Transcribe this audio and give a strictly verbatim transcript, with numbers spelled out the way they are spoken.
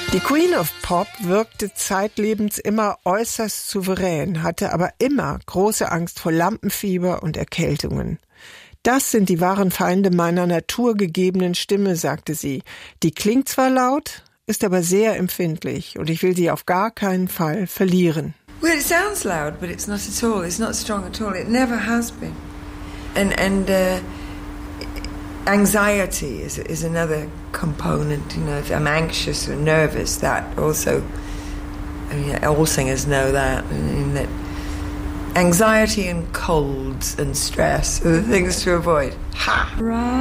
Die Queen of Pop wirkte zeitlebens immer äußerst souverän, hatte aber immer große Angst vor Lampenfieber und Erkältungen. Das sind die wahren Feinde meiner naturgegebenen Stimme, sagte sie. Die klingt zwar laut, ist aber sehr empfindlich und ich will sie auf gar keinen Fall verlieren. Well, it sounds loud, but it's not at all. It's not strong at all. It never has been. And and uh, anxiety is is another component. You know, if I'm anxious or nervous, that also. I mean, all singers know that. In that, anxiety and colds and stress are the things to avoid. Ha! Right.